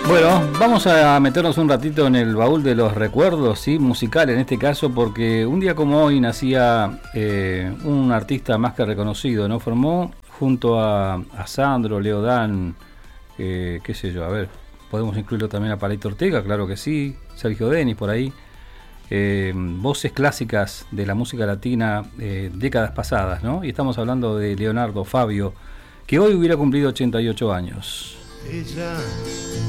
Bueno, vamos a meternos un ratito en el baúl de los recuerdos, ¿sí? Musical en este caso, porque un día como hoy nacía un artista más que reconocido, ¿no? Formó junto a Sandro, Leo Dan, qué sé yo, a ver, podemos incluirlo también a Palito Ortega, claro que sí, Sergio Denis por ahí, voces clásicas de la música latina décadas pasadas, ¿no? Y estamos hablando de Leonardo Fabio, que hoy hubiera cumplido 88 años. Ella